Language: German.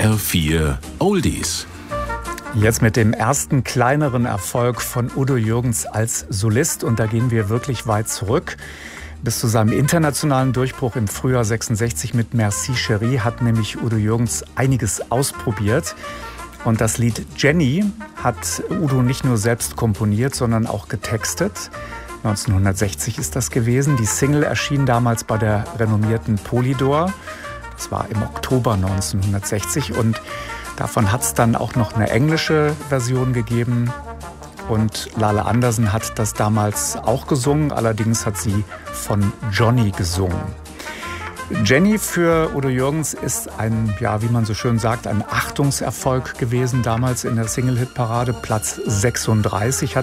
HR4 Oldies. Jetzt mit dem ersten kleineren Erfolg von Udo Jürgens als Solist. Und da gehen wir wirklich weit zurück. Bis zu seinem internationalen Durchbruch im Frühjahr 66 mit Merci Chérie hat nämlich Udo Jürgens einiges ausprobiert. Und das Lied Jenny hat Udo nicht nur selbst komponiert, sondern auch getextet. 1960 ist das gewesen. Die Single erschien damals bei der renommierten Polydor. Das war im Oktober 1960 und davon hat es dann auch noch eine englische Version gegeben. Und Lale Andersen hat das damals auch gesungen, allerdings hat sie von Johnny gesungen. Jenny für Udo Jürgens ist ein, ja, wie man so schön sagt, ein Achtungserfolg gewesen damals in der Single-Hit-Parade. Platz 36 hat